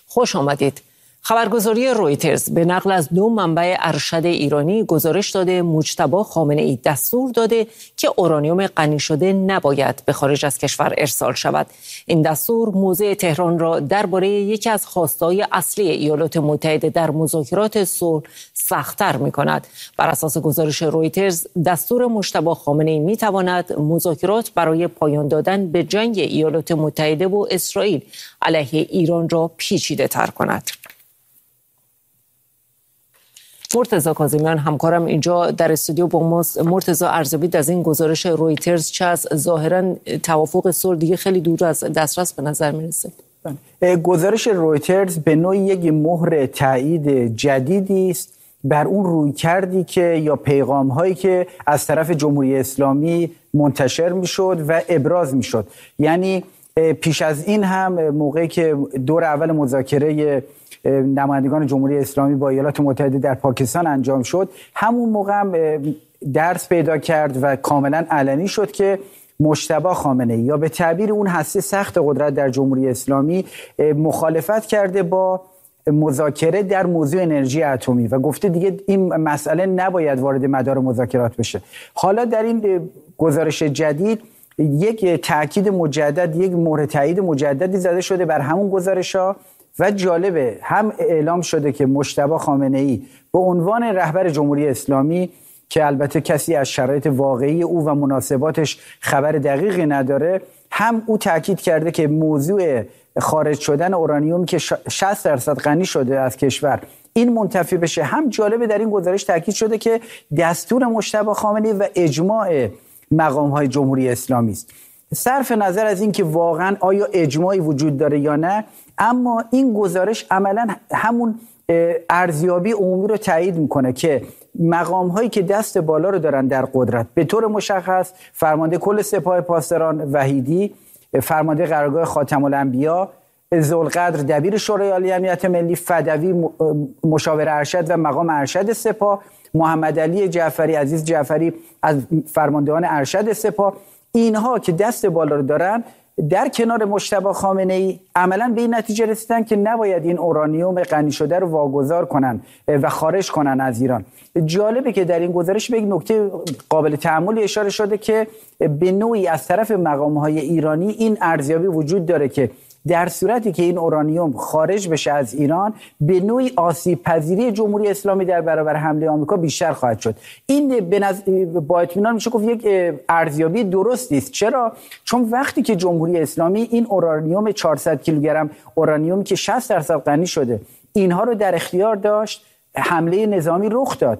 خوش آمدید. خبرگزاری رویترز به نقل از 2 منبع ارشد ایرانی گزارش داده مجتبی خامنه‌ای دستور داده که اورانیوم غنی شده نباید به خارج از کشور ارسال شود. این دستور موضع تهران را درباره یکی از خواسته‌های اصلی ایالات متحده در مذاکرات صلح سخت‌تر می‌کند. بر اساس گزارش رویترز، دستور مجتبی خامنه‌ای می‌تواند مذاکرات برای پایان دادن به جنگ ایالات متحده و اسرائیل علیه ایران را پیچیده‌تر کند. مرتضی کاظمیان همکارم اینجا در استودیو با ماست. مرتضی، ارزیابی از این گزارش رویترز چه است؟ ظاهرا توافق صلح دیگه خیلی دور از دسترس به نظر میرسه. گزارش رویترز به نوعی یک مهر تایید جدیدی است بر اون رویکردی که یا پیغام هایی که از طرف جمهوری اسلامی منتشر میشد و ابراز میشد. یعنی پیش از این هم موقعی که دور اول مذاکره نمایندگان جمهوری اسلامی با ایالات متحده در پاکستان انجام شد، همون موقع هم درس پیدا کرد و کاملا علنی شد که مجتبی خامنه‌ای یا به تعبیر اون هسته سخت قدرت در جمهوری اسلامی مخالفت کرده با مذاکره در موضوع انرژی اتمی و گفته دیگه این مسئله نباید وارد مدار مذاکرات بشه. حالا در این گزارش جدید یک تأکید مجدد، یک مهر تایید مجددی زده شده بر همون گزارش‌ها و جالبه هم اعلام شده که مجتبی خامنه‌ای به عنوان رهبر جمهوری اسلامی که البته کسی از شرایط واقعی او و مناسباتش خبر دقیقی نداره، هم او تاکید کرده که موضوع خارج شدن اورانیوم که 60% غنی شده از کشور این منتفی بشه. هم جالبه در این گزارش تاکید شده که دستور مجتبی خامنه‌ای و اجماع مقام‌های جمهوری اسلامی است. صرف نظر از این که واقعا آیا اجماعی وجود داره یا نه، اما این گزارش عملا همون ارزیابی عمومی رو تایید میکنه که مقام هایی که دست بالا رو دارن در قدرت، به طور مشخص فرمانده کل سپاه پاسداران وحیدی، فرمانده قرارگاه خاتم الانبیا، ذوالقدر دبیر شورای عالی امنیت ملی، فدوی مشاور ارشد و مقام ارشد سپاه، محمد علی جعفری عزیز جعفری از فرماندهان ارشد سپاه، اینها که دست بالا رو دارن در کنار مجتبی خامنه‌ای عملاً به این نتیجه رسیدن که نباید این اورانیوم غنی شده رو واگذار کنن و خارج کنن از ایران. جالبه که در این گزارش به یک نکته قابل تأملی اشاره شده که به نوعی از طرف مقام‌های ایرانی این ارزیابی وجود داره که در صورتی که این اورانیوم خارج بشه از ایران، به نوعی آسیب پذیری جمهوری اسلامی در برابر حمله آمریکا بیشتر خواهد شد. این با اطمینان میشه گفت یک ارزیابی درستی است. چرا؟ چون وقتی که جمهوری اسلامی این اورانیوم 400 کیلوگرم اورانیوم که 60% غنی شده اینها رو در اختیار داشت، حمله نظامی رخ داد.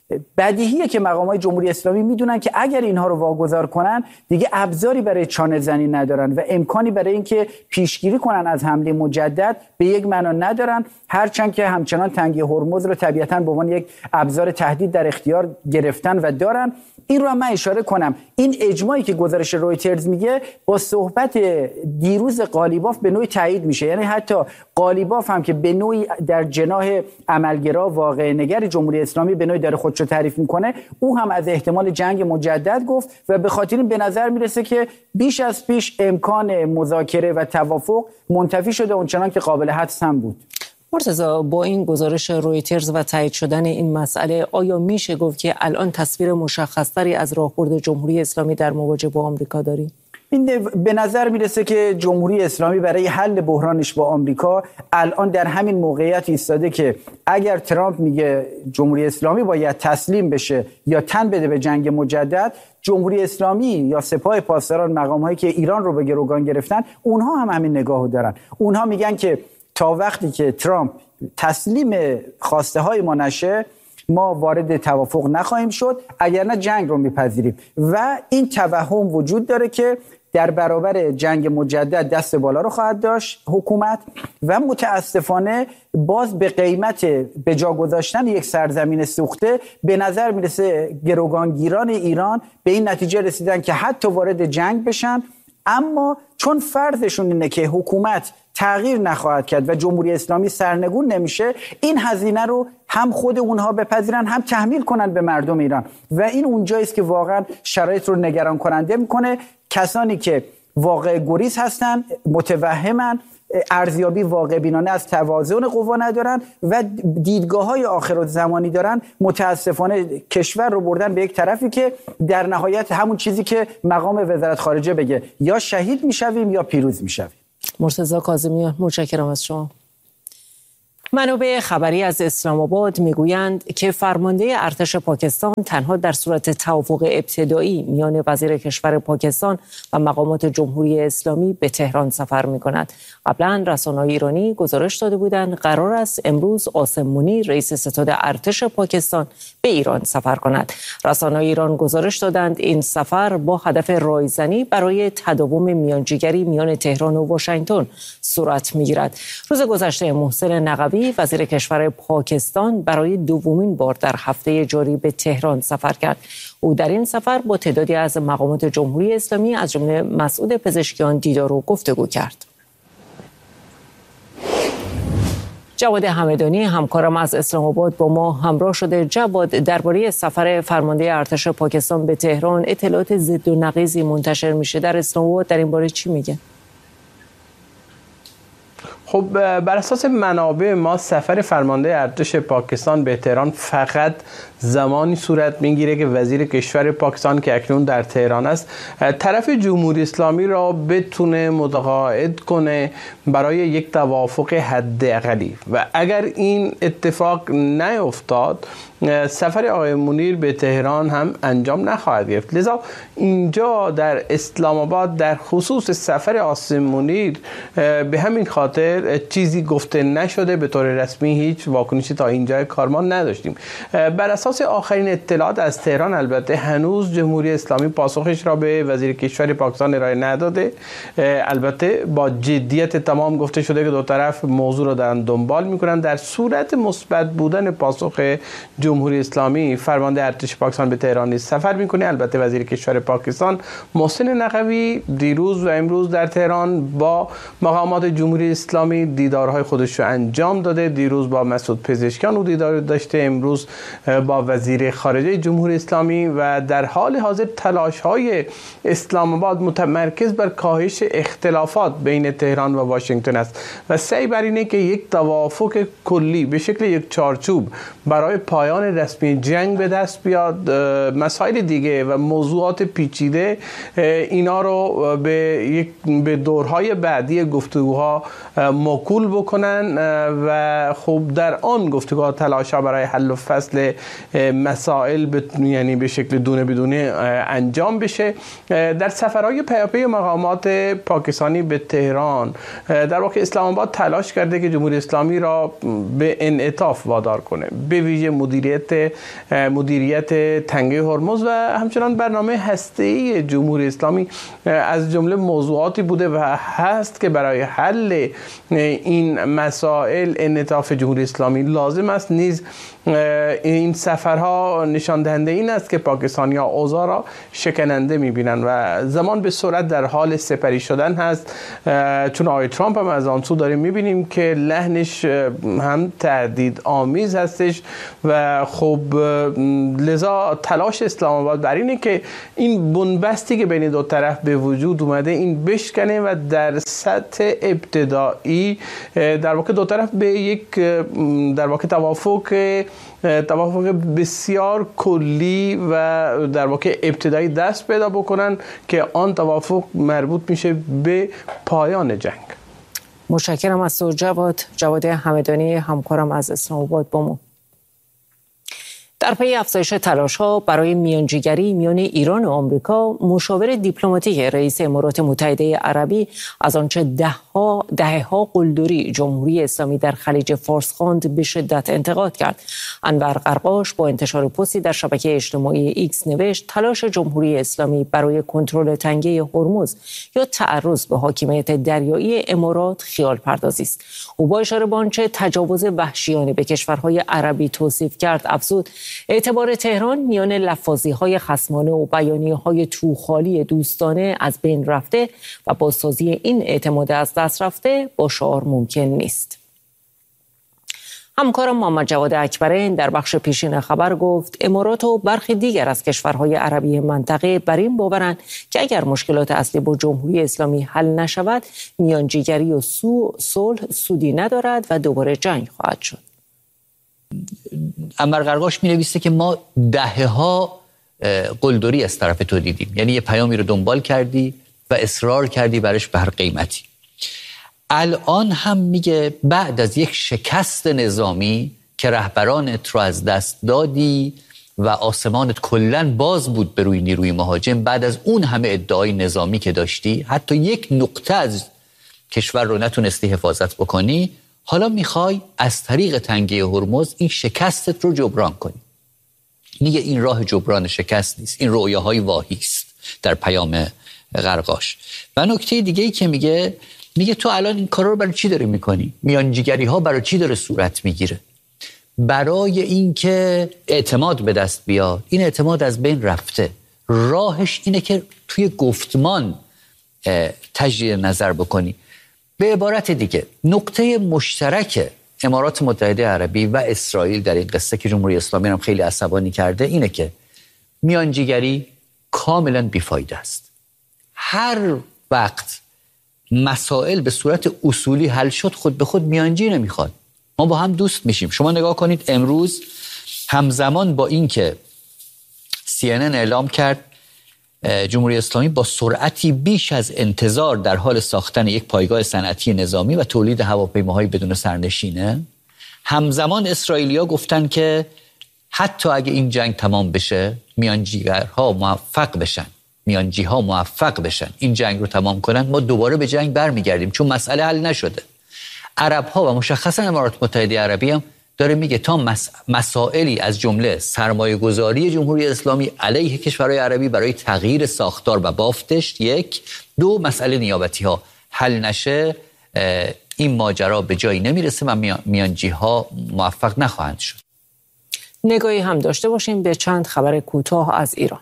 بدیهیه که مقامات جمهوری اسلامی میدونن که اگر اینها رو واگذار کنن دیگه ابزاری برای چانه زنی ندارن و امکانی برای اینکه پیشگیری کنن از حمله مجدد به یک معنا ندارن، هرچند که همچنان تنگی هرمز رو طبیعتاً به عنوان یک ابزار تهدید در اختیار گرفتن و دارن. این رو من اشاره کنم، این اجماعی که گزارش رویترز میگه با صحبت دیروز قالیباف به نوعی تایید میشه. یعنی حتی قالیباف هم که به نوعی در جناح عملگرا واقع نگر جمهوری اسلامی به نوعی داره خودشو تعریف میکنه، او هم از احتمال جنگ مجدد گفت و به خاطر این به نظر میرسه که بیش از پیش امکان مذاکره و توافق منتفی شده، اونچنان که قابل حدس هم بود. مرتضی، با این گزارش رویترز و تایید شدن این مسئله آیا میشه گفت که الان تصویر مشخصتری از راهبرد جمهوری اسلامی در مواجهه با آمریکا داریم؟ این به نظر میرسه که جمهوری اسلامی برای حل بحرانش با آمریکا الان در همین موقعیت ایستاده که اگر ترامپ میگه جمهوری اسلامی باید تسلیم بشه یا تن بده به جنگ مجدد، جمهوری اسلامی یا سپاه پاسداران، مقام‌هایی که ایران رو به گروگان گرفتن، اونها هم همین نگاهو دارن. اونها میگن که تا وقتی که ترامپ تسلیم خواسته های ما نشه، ما وارد توافق نخواهیم شد، اگر نه جنگ رو میپذیریم. و این توهم وجود داره که در برابر جنگ مجدد دست بالا رو خواهد داشت حکومت و متاسفانه باز به قیمت به جا گذاشتن یک سرزمین سوخته به نظر میرسه گروگانگیران ایران به این نتیجه رسیدن که حتی وارد جنگ بشن، اما چون فرضشون اینه که حکومت تغییر نخواهد کرد و جمهوری اسلامی سرنگون نمیشه، این هزینه رو هم خود اونها بپذیرن هم تحمیل کنن به مردم ایران و این اونجاییست که واقعا شرایط رو نگران کننده میکنه. کسانی که واقع گریز هستن، متوهمن ارزیابی واقع بینانه از توازن قوا ندارن و دیدگاه‌های آخرالزمانی دارن. متاسفانه کشور رو بردن به یک طرفی که در نهایت همون چیزی که مقام وزارت خارجه بگه، یا شهید میشویم یا پیروز میشویم. مرتضی کاظمیان، متشکرم از شما. منابع خبری از اسلام آباد میگویند که فرمانده ارتش پاکستان تنها در صورت توافق ابتدایی میان وزیر کشور پاکستان و مقامات جمهوری اسلامی به تهران سفر می‌کند. قبلا رسانه‌های ایرانی گزارش داده بودند قرار است امروز قاسم منیر رئیس ستاد ارتش پاکستان به ایران سفر کند. رسانه‌های ایران گزارش دادند این سفر با هدف رایزنی برای تداوم میانجیگری میان تهران و واشنگتن صورت می‌گیرد. روز گذشته محسن نقوی وزیر کشور پاکستان برای دومین بار در هفته جاری به تهران سفر کرد. او در این سفر با تعدادی از مقامات جمهوری اسلامی از جمله مسعود پزشکیان دیدار و گفتگو کرد. جواد همدانی همکارم از اسلام آباد با ما همراه شده. جواد، درباره سفر فرمانده ارتش پاکستان به تهران اطلاعات ضد و نقیضی منتشر میشه. در اسلام آباد در این باره چی میگه؟ خب بر اساس منابع ما سفر فرمانده ارتش پاکستان به تهران فقط زمانی صورت میگیره که وزیر کشور پاکستان که اکنون در تهران است طرف جمهوری اسلامی را بتونه متقاعد کنه برای یک توافق حداقلی و اگر این اتفاق نیفتاد سفر آقای منیر به تهران هم انجام نخواهد گرفت. لذا اینجا در اسلام آباد در خصوص سفر قاسم منیر به همین خاطر چیزی گفته نشده، به طور رسمی هیچ واکنشی تا اینجا کارمان نداشتیم. بر اساس آخرین اطلاعات از تهران البته هنوز جمهوری اسلامی پاسخش را به وزیر کشور پاکستان ارائه نداده. البته با جدیت تمام گفته شده که دو طرف موضوع را دارن دنبال میکنن. در صورت مثبت بودن پاسخ جمهوری اسلامی فرمانده ارتش پاکستان به تهران نیز سفر میکنه. البته وزیر کشور پاکستان محسن نقوی دیروز و امروز در تهران با مقامات جمهوری اسلامی دیدارهای خودش رو انجام داده. دیروز با مسعود پزشکیان او دیدار داشته، امروز با وزیر خارجه جمهوری اسلامی و در حال حاضر تلاش‌های اسلام آباد متمرکز بر کاهش اختلافات بین تهران و واشنگتن است و سعی بر اینه که یک توافق کلی به شکل یک چارچوب برای پایان رسمی جنگ به دست بیاد. مسائل دیگه و موضوعات پیچیده اینا رو به دورهای بعدی گفتگوها موکول بکنن و خب در آن گفتگوها تلاش‌ها برای حل و فصل مسائل یعنی به شکل دونه بدونه انجام بشه. در سفرهای پیاپی مقامات پاکستانی به تهران در واقع اسلام آباد تلاش کرده که جمهوری اسلامی را به انعطاف وادار کنه، به ویژه مدیریت تنگه هرمز و همچنان برنامه هسته‌ای جمهوری اسلامی از جمله موضوعاتی بوده و هست که برای حل این مسائل انعطاف جمهوری اسلامی لازم است. نیز این سفرها نشان دهنده این است که پاکستانی‌ها اوضاع را شکننده می‌بینند و زمان به سرعت در حال سپری شدن هست، چون آقای ترامپ هم از آن سو داریم می‌بینیم که لحنش هم تهدید آمیز هستش و خب لذا تلاش اسلام آباد بر اینه که این بنبستی که بین دو طرف به وجود اومده این بشکنه و در سطح ابتدایی در واقع دو طرف به یک در واقع توافق بسیار کلی و در واقع ابتدایی دست پیدا بکنن که آن توافق مربوط میشه به پایان جنگ. متشکرم از تو جواد همدانی همکارم از اسلام آباد با ما. در پی افزایش تلاش‌ها برای میانجیگری میان ایران و آمریکا، مشاور دیپلماتیک رئیس امارات متحده عربی از آنچه دهه‌ها قلدری جمهوری اسلامی در خلیج فارس خواند به شدت انتقاد کرد. انور قرقاش با انتشار پستی در شبکه اجتماعی ایکس نوشت تلاش جمهوری اسلامی برای کنترل تنگه هرمز یا تعرض به حاکمیت دریایی امارات خیال پردازی است. او با اشاره به آنچه تجاوز وحشیانه به کشورهای عربی توصیف کرد افزود اعتبار تهران میان لفاظی‌های خصمانه و بیانیه‌های توخالی دوستانه از بین رفته و بازسازی این اعتماد از دست رفته با شعار ممکن نیست. همکارم محمد جواد اکبرین در بخش پیشین خبر گفت امارات و برخی دیگر از کشورهای عربی منطقه بر این باورند که اگر مشکلات اصلی با جمهوری اسلامی حل نشود میانجیگری و صلح سودی ندارد و دوباره جنگ خواهد شد. انور قرقاش می‌نویسه که ما دهه‌ها قلدری از طرف تو دیدیم، یعنی یه پیامی رو دنبال کردی و اصرار کردی برش به هر قیمتی. الان هم میگه بعد از یک شکست نظامی که رهبرانت رو از دست دادی و آسمانت کلن باز بود به روی نیروی مهاجم، بعد از اون همه ادعای نظامی که داشتی حتی یک نقطه از کشور رو نتونستی حفاظت بکنی، حالا میخوای از طریق تنگه هرمز این شکستت رو جبران کنی. میگه این راه جبران شکست نیست، این رؤیاهای واهی است در پیام قرقاش. و نکته دیگه ای که میگه تو الان این کارا رو برای چی داری میکنی؟ میانجیگری ها برای چی داره صورت میگیره؟ برای اینکه اعتماد به دست بیاد. این اعتماد از بین رفته. راهش اینه که توی گفتمان تجدید نظر بکنی. به عبارت دیگه نقطه مشترک امارات متحده عربی و اسرائیل در این قصه که جمهوری اسلامی هم خیلی عصبانی کرده اینه که میانجیگری کاملا بیفایده است. هر وقت مسائل به صورت اصولی حل شد خود به خود میانجی نمیخواد. ما با هم دوست میشیم. شما نگاه کنید امروز همزمان با این که CNN اعلام کرد جمهوری اسلامی با سرعتی بیش از انتظار در حال ساختن یک پایگاه صنعتی نظامی و تولید هواپیماهای بدون سرنشینه، همزمان اسرائیلیا گفتن که حتی اگه این جنگ تمام بشه میانجیها موفق بشن این جنگ رو تمام کنن، ما دوباره به جنگ برمیگردیم چون مسئله حل نشده. عرب‌ها و مشخصا امارات متحده عربی هم داره میگه تا مسائلی از جمله سرمایه‌گذاری جمهوری اسلامی علیه کشورهای عربی برای تغییر ساختار و بافتش، یک، دو، مسئله نیابتی‌ها حل نشه این ماجرا به جایی نمیرسه و میانجی‌ها موفق نخواهند شد. نگاهی هم داشته باشیم به چند خبر کوتاه از ایران.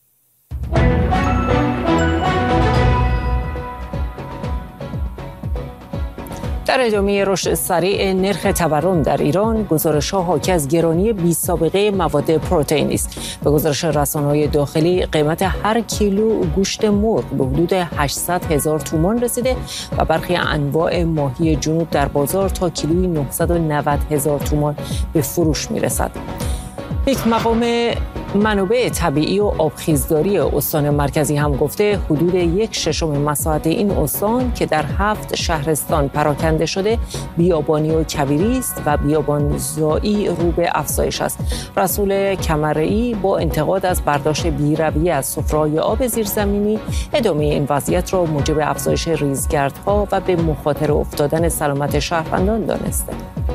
در ادامه رشد سریع نرخ تورم در ایران، گزارش‌ها حاکی از گرانی بی‌سابقه مواد پروتئینی است. به گزارش رسانه‌های داخلی، قیمت هر کیلو گوشت مرغ به حدود 800,000 تومان رسیده و برخی انواع ماهی جنوب در بازار تا کیلویی 990,000 تومان به فروش می‌رسد. یک مقام منابع طبیعی و آبخیزداری استان مرکزی هم گفته حدود 1/6 مساحت این استان که در 7 شهرستان پراکنده شده بیابانی و کویری است و بیابانزایی رو به افزایش است. رسول کمرئی با انتقاد از برداشت بی‌رویه از سفره‌های آب زیرزمینی ادامه این وضعیت را موجب افزایش ریزگردها و به مخاطره افتادن سلامت شهروندان دانسته.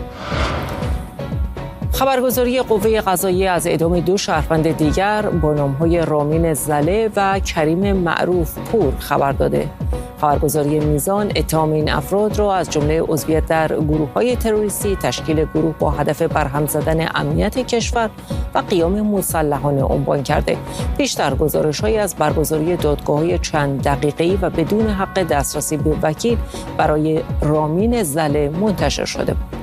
خبرگزاری قوه قضاییه از اعدام 2 شهروند دیگر با نام‌های رامین زله و کریم معروف پور خبر داده. خبرگزاری میزان اتهام این افراد را از جمله عضویت در گروه‌های تروریستی، تشکیل گروه با هدف برهم زدن امنیت کشور و قیام مسلحانه عنوان کرده. پیشتر گزارش‌هایی از برگزاری دادگاه‌های چند دقیقه‌ای و بدون حق دسترسی به وکیل برای رامین زله منتشر شده بود.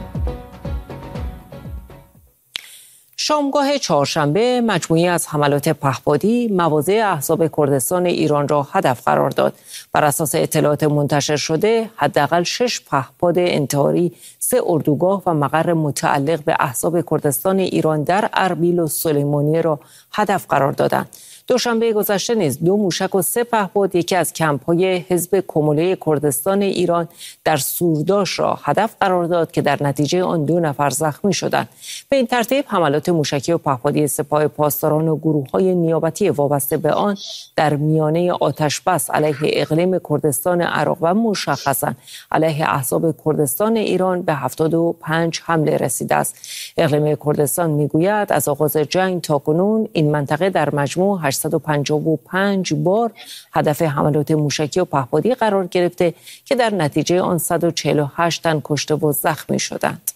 شامگاه چهارشنبه مجموعی از حملات پهپادی مواضع احزاب کردستان ایران را هدف قرار داد. بر اساس اطلاعات منتشر شده حداقل 6 پهپاد انتحاری، 3 اردوگاه و مقر متعلق به احزاب کردستان ایران در اربیل و سلیمانیه را هدف قرار دادند. دوشنبه گذشته نیز 2 موشک و 3 پهپاد یکی از کمپ‌های حزب کموله کردستان ایران در سورداش را هدف قرار داد که در نتیجه آن 2 نفر زخمی شدند. به این ترتیب حملات موشکی و پهپادی سپاه پاسداران و گروه‌های نیابتی وابسته به آن در میانه آتش‌بس علیه اقلیم کردستان عراق و مشخصاً علیه احزاب کردستان ایران به 75 حمله رسیده است. اقلیم کردستان میگوید از آغاز جنگ تاکنون این منطقه در مجموع 855 بار هدف حملات موشکی و پهپادی قرار گرفته که در نتیجه آن 148 تن کشته و زخمی شدند.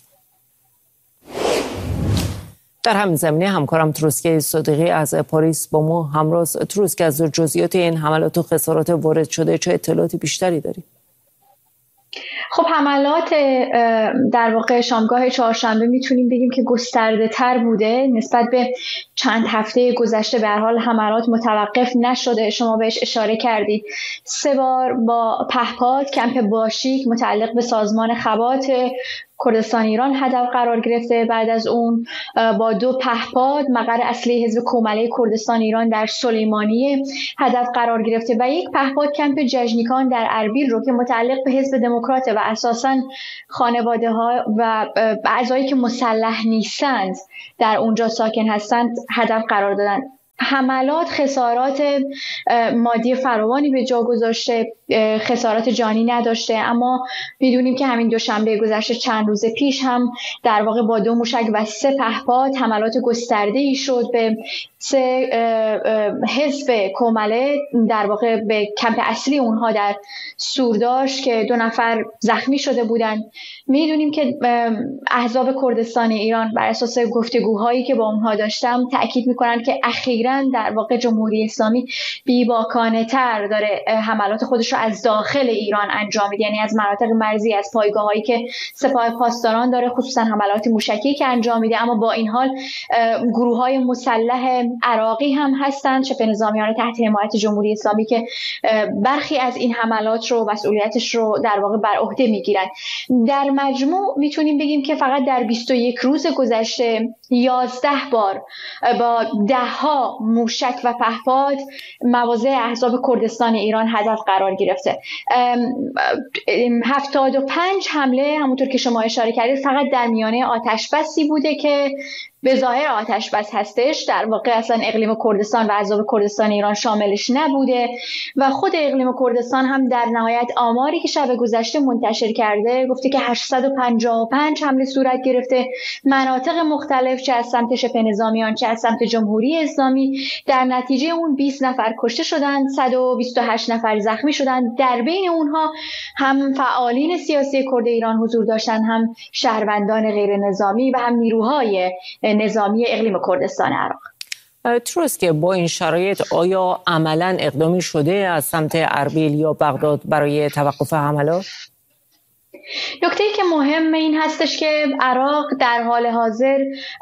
در همین زمینه همکارم تروسکه صدیقی از پاریس با ما همراه. تروسکه، از جزئیات این حملات و خسارات وارد شده چه اطلاعاتی بیشتری داری؟ خب حملات در واقع شامگاه چهارشنبه میتونیم بگیم که گسترده تر بوده نسبت به چند هفته گذشته. به هر حال حملات متوقف نشده، شما بهش اشاره کردید. 3 بار با پهپاد کمپ باشیک متعلق به سازمان خبات کردستان ایران هدف قرار گرفته. بعد از اون با 2 پهپاد مقر اصلی حزب کومله کردستان ایران در سلیمانیه هدف قرار گرفته و 1 پهپاد کمپ جژنیکان در اربیل رو که متعلق به حزب دموکرات و اساساً خانواده ها و اعضایی که مسلح نیستند در اونجا ساکن هستند هدف قرار دادن. حملات خسارات مادی فراوانی به جا گذاشته، خسارات جانی نداشته، اما میدونیم که همین دوشنبه گذشته چند روز پیش هم در واقع با 2 موشک و 3 پهپاد حملات گسترده‌ای شد به 3 حزب کومله در واقع به کمپ اصلی اونها در سورداشت که 2 نفر زخمی شده بودند. میدونیم که احزاب کردستان ایران بر اساس گفتگوهایی که با اونها داشتم تأکید میکنن که اخیراً در واقع جمهوری اسلامی بیباکانه تر داره حملات خودش رو از داخل ایران انجام میده، یعنی از مناطق مرزی، از پایگاه‌هایی که سپاه پاسداران داره، خصوصا حملات موشکی که انجام میده. اما با این حال گروه‌های مسلح عراقی هم هستند، شبه نظامیان تحت حمایت جمهوری اسلامی که برخی از این حملات رو مسئولیتش رو در واقع بر عهده میگیرن. در مجموع میتونیم بگیم که فقط در 21 روز گذشته 11 بار با 10 ها موشک و پهپاد مواضع احزاب کردستان ایران هدف قرار گرفته. 75 حمله همونطور که شما اشاره کردید فقط در میانه آتشبسی بوده که به ظاهر آتشبس هستش، در واقع اصلا اقلیم کردستان و احزاب کردستان ایران شاملش نبوده و خود اقلیم کردستان هم در نهایت آماری که شب گذشته منتشر کرده گفته که 855 حمله صورت گرفته، مناطق مختلف چه از سمت شبه نظامیان چه از سمت جمهوری اسلامی. در نتیجه اون 20 نفر کشته شدند، 128 نفر زخمی شدند. در بین اونها هم فعالین سیاسی کرد ایران حضور داشتند، هم شهروندان غیر نظامی و هم نیروهای نظامی اقلیم کردستان عراق. درست که با این شرایط آیا عملاً اقدامی شده از سمت اربیل یا بغداد برای توقف حملات؟ نکته‌ای که مهم این هستش که عراق در حال حاضر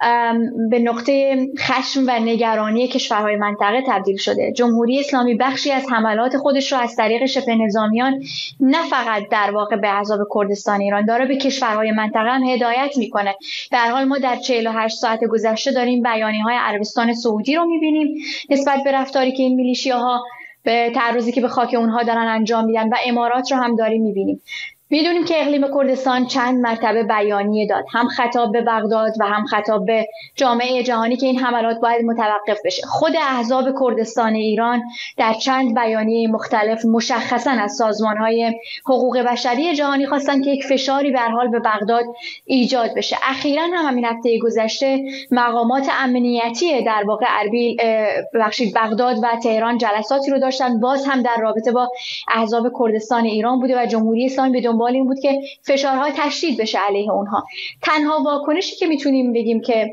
به نقطه خشم و نگرانی کشورهای منطقه تبدیل شده. جمهوری اسلامی بخشی از حملات خودش را از طریق شبه نظامیان نه فقط در واقع به احزاب کردستان ایران داره، به کشورهای منطقه هم هدایت میکنه. در حال ما در 48 ساعت گذشته داریم بیانیه‌های عربستان سعودی رو میبینیم نسبت به رفتاری که این میلیشیاها به تعرضی که به خاک اونها دارن انجام میدن و امارات رو هم داریم میبینیم. میدونیم که اقلیم کردستان چند مرتبه بیانیه داد، هم خطاب به بغداد و هم خطاب به جامعه جهانی که این حملات باید متوقف بشه. خود احزاب کردستان ایران در چند بیانیه مختلف مشخصاً از سازمان‌های حقوق بشری جهانی خواستن که یک فشاری به هر حال به بغداد ایجاد بشه. اخیراً هم همین هفته گذشته مقامات امنیتی در واقع اربیل بغداد و تهران جلساتی رو داشتن، باز هم در رابطه با احزاب کردستان ایران بوده و جمهوری اسلامی به دنبال این بود که فشارها تشدید بشه علیه اونها. تنها واکنشی که میتونیم بگیم که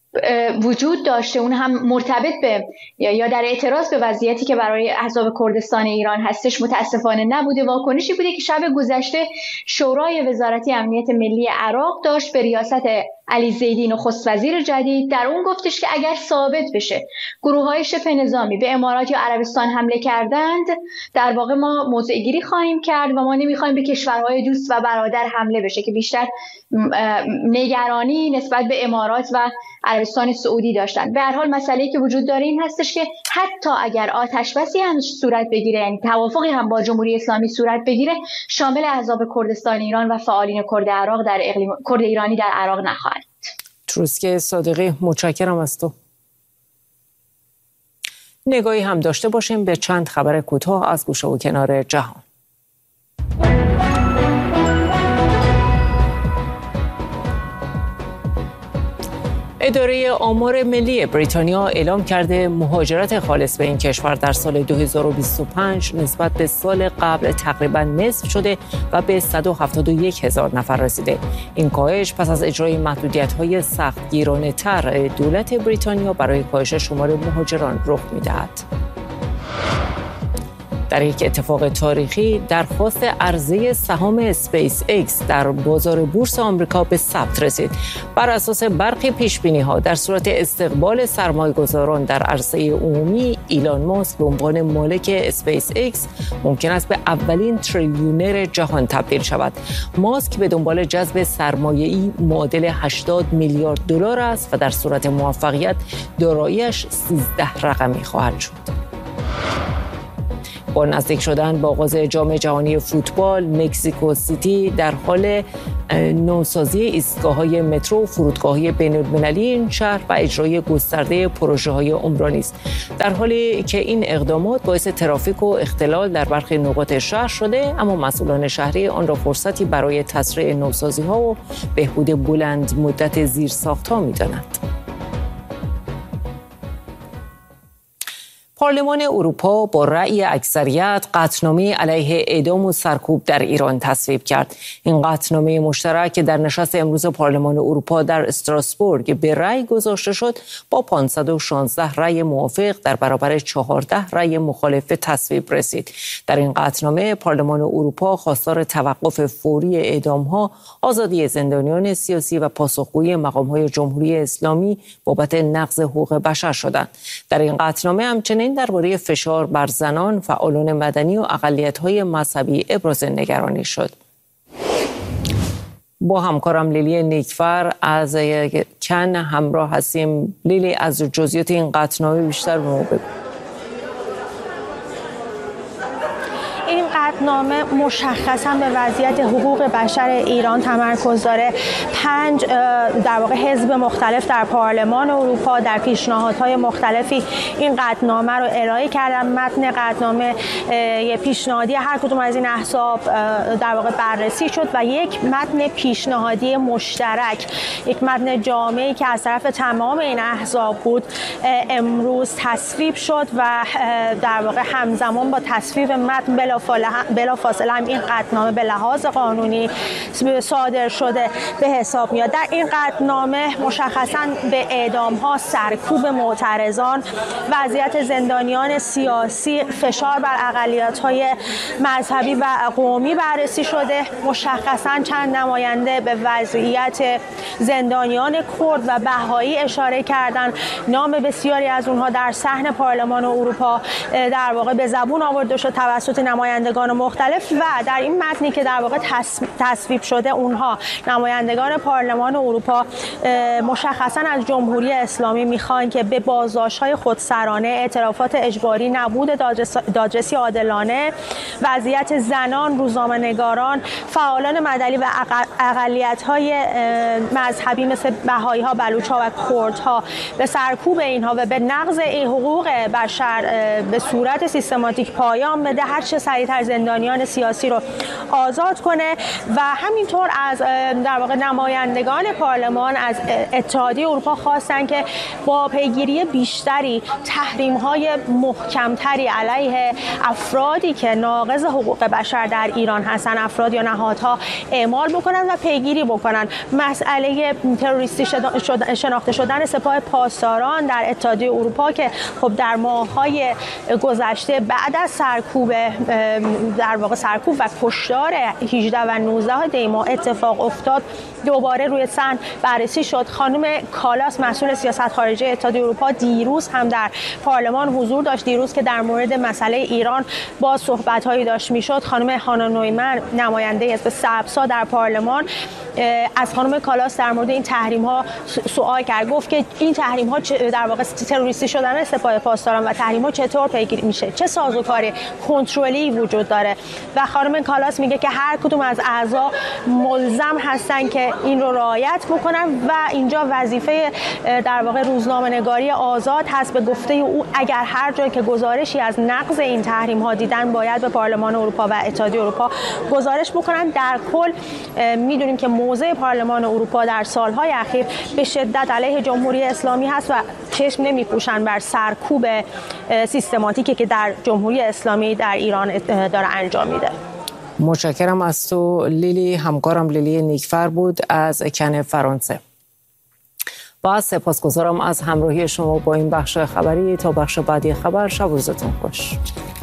وجود داشته اون هم مرتبط به یا در اعتراض به وضعیتی که برای احزاب کردستان ایران هستش متاسفانه نبوده. واکنشی بوده که شب گذشته شورای وزارتی امنیت ملی عراق داشت به ریاست علی زیدی نخست وزیر جدید. در اون گفتش که اگر ثابت بشه گروه‌های شبه نظامی به امارات یا عربستان حمله کردند، در واقع ما موضع گیری خواهیم کرد و ما نمی‌خوایم به کشورهای دوست و برادر حمله بشه، که بیشتر نگرانی نسبت به امارات و عربستان سعودی داشتن. به هر حال مسئله‌ای که وجود داره این هستش که حتی اگر آتشبسی هم صورت بگیره، یعنی توافقی هم با جمهوری اسلامی صورت بگیره، شامل احزاب کردستان ایران و فعالین کرد عراق در اقلیم کرد ایرانی در عراق نخواهد. تروسکه صادقی، متشکرم از تو. نگاهی هم داشته باشیم به چند خبر کوتاه از گوشه و کنار جهان. اداره آمار ملی بریتانیا اعلام کرده مهاجرت خالص به این کشور در سال 2025 نسبت به سال قبل تقریباً نصف شده و به 171,000 نفر رسیده. این کاهش پس از اجرای محدودیت‌های سختگیرانه‌تر دولت بریتانیا برای کاهش شمار مهاجران رخ می‌دهد. در یک اتفاق تاریخی درخواست عرضه سهام اسپیس ایکس در بازار بورس آمریکا به ثبت رسید. بر اساس برخی پیش‌بینی‌ها در صورت استقبال سرمایه‌گذاران در عرصه عمومی، ایلان ماسک به عنوان مالک اسپیس ایکس ممکن است به اولین تریلیونر جهان تبدیل شود. ماسک به دنبال جذب سرمایه‌ای معادل 80 میلیارد دلار است و در صورت موفقیت دارایی‌اش 13 رقمی خواهد شد. با نزدیک شدن با آغاز جام جهانی فوتبال، مکزیکو سیتی در حال نوسازی ایستگاه‌های مترو و فرودگاه‌های بین‌المللی این شهر و اجرای گسترده پروژه‌های عمرانی است. در حالی که این اقدامات باعث ترافیک و اختلال در برخی نقاط شهر شده، اما مسئولان شهری آن را فرصتی برای تسریع نوسازی‌ها و بهبود بلند مدت زیرساخت‌ها می‌دانند. پارلمان اروپا با رأی اکثریت قطعنامه علیه اعدام و سرکوب در ایران تصویب کرد. این قطعنامه مشترک که در نشست امروز پارلمان اروپا در استراسبورگ به رأی گذاشته شد، با 516 رأی موافق در برابر 14 رأی مخالف تصویب رسید. در این قطعنامه پارلمان اروپا خواستار توقف فوری اعدام‌ها، آزادی زندانیان سیاسی و پاسخگویی مقام‌های جمهوری اسلامی بابت نقض حقوق بشر شدند. در این قطعنامه همچنین درباره فشار بر زنان، فعالان مدنی و اقلیت‌های مذهبی ابراز نگرانی شد. با همکارم لیلی نیکفر از کن همراه هستیم. لیلی، از جزئیات این قطعنامه بیشتر به ما بگو. این قطعنامه مشخصاً به وضعیت حقوق بشر ایران تمرکز داره. 5 در واقع حزب مختلف در پارلمان اروپا در پیشنهادهای مختلفی این قطعنامه رو ارائه کردن. متن قطعنامه یه پیشنهادی هر کدوم از این احزاب در واقع بررسی شد و یک متن پیشنهادی مشترک، یک متن جامعی که از طرف تمام این احزاب بود، امروز تصویب شد و در واقع همزمان با تصویب متن بلافاصله هم این قطعنامه به لحاظ قانونی صادر شده به حساب میاد. در این قطعنامه مشخصاً به اعدام‌ها، سرکوب معترضان، وضعیت زندانیان سیاسی، فشار بر اقلیت‌های مذهبی و قومی بررسی شده. مشخصاً چند نماینده به وضعیت زندانیان کرد و بهایی اشاره کردند. نام بسیاری از اونها در صحن پارلمان اروپا در واقع به زبون آورده شد توسط نمایندگان مختلف و در این متنی که در واقع تصویب شده، اونها نمایندگان پارلمان اروپا مشخصاً از جمهوری اسلامی میخوان که به بازداشت‌های خودسرانه، اعترافات اجباری، نبود دادرسی عادلانه، وضعیت زنان، روزنامه‌نگاران، فعالان مدنی و اقلیت‌های مذهبی مثل بهائی‌ها، بلوچ‌ها و کردها به سرکوب اینها و به نقض حقوق بشر به صورت سیستماتیک پایان بده، هر چه سریعتر زندانیان سیاسی رو آزاد کنه و همینطور از در واقع نمایندگان پارلمان از اتحادیه اروپا خواستن که با پیگیری بیشتری، تحریم‌های محکم‌تری علیه افرادی که ناقض حقوق بشر در ایران هستن، افراد یا نهادها اعمال بکنن و پیگیری بکنن. مسئله تروریستی شناخته شدن سپاه پاسداران در اتحادیه اروپا که خب در ماه‌های گذشته بعد از سرکوب در واقع سرکوب و کشتار 18 و 19 دی ماه اتفاق افتاد، دوباره روی صحن بررسی شد. خانم کالاس، مسئول سیاست خارجی اتحادیه اروپا، دیروز هم در پارلمان حضور داشت. دیروز که در مورد مسئله ایران با صحبت‌هایی داشت میشد، خانم هانا نویمن، نماینده حزب سبزها در پارلمان، از خانم کالاس در مورد این تحریم‌ها سوال کرد. گفت که این تحریم‌ها در واقع تروریستی شدن سپاه پاسداران و تحریم‌ها چطور پیگیری میشه، چه سازوکار کنترلی وجود داره و خانم کالاس میگه که هر کدوم از اعضا ملزم هستن که این رو رعایت بکنن و اینجا وظیفه در واقع روزنامه‌نگاری آزاد هست. به گفته او اگر هر جایی که گزارشی از نقض این تحریم‌ها دیدن، باید به پارلمان اروپا و اتحادیه اروپا گزارش بکنن. در کل میدونیم که موضع پارلمان اروپا در سالهای اخیر به شدت علیه جمهوری اسلامی هست و چشم نمی‌پوشن بر سرکوب سیستماتیکی که در جمهوری اسلامی در ایران داره انجام میده. متشکرم از تو لیلی. همکارم لیلی نیکفر بود از کن فرانسه. با سپاسگزارم از همراهی شما با این بخش خبری. تا بخش بعدی خبر، شب و روزتون خوش.